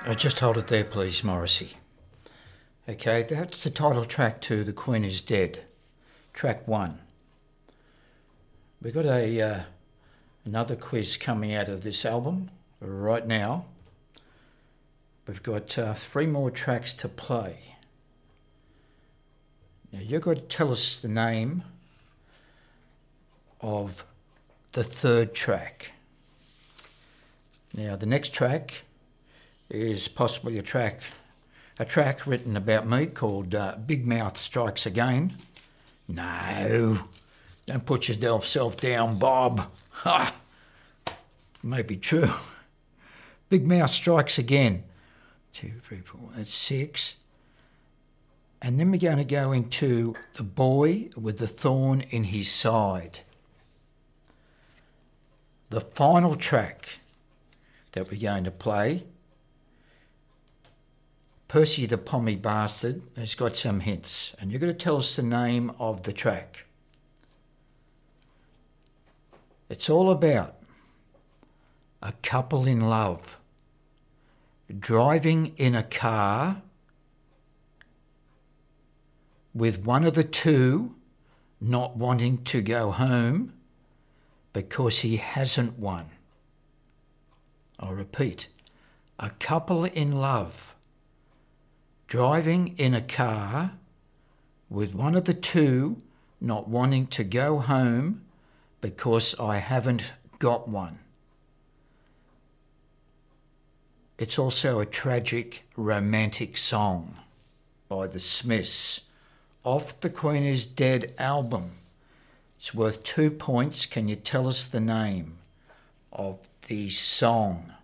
Just hold it there, please, Morrissey. Okay, that's the title track to The Queen is Dead, track 1. We've got another quiz coming out of this album right now. We've got 3 more tracks to play. Now, you've got to tell us the name of the 3rd track. Now, the next track is possibly a track written about me called Big Mouth Strikes Again. No, don't put yourself down, Bob. Ha! May be true. Big Mouth Strikes Again. 2, 3, 4, that's 6. And then we're going to go into The Boy with the Thorn in His Side. The final track that we're going to play, Percy the Pommy Bastard, has got some hints, and you're going to tell us the name of the track. It's all about a couple in love, driving in a car with one of the two not wanting to go home because he hasn't won. I'll repeat, a couple in love, driving in a car with one of the two not wanting to go home because I haven't got one. It's also a tragic romantic song by the Smiths off the Queen is Dead album. It's worth 2 points. Can you tell us the name of the song?